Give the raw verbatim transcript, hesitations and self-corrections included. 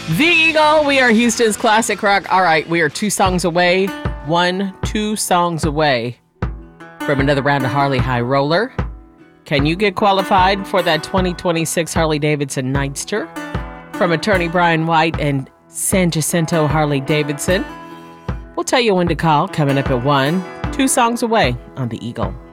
The Eagle, we are Houston's classic rock. All right, we are two songs away, one, two songs away from another round of Harley High Roller. Can you get qualified for that twenty twenty-six Harley Davidson Nightster from attorney Brian White and San Jacinto Harley Davidson? We'll tell you when to call coming up at one, two songs away on The Eagle.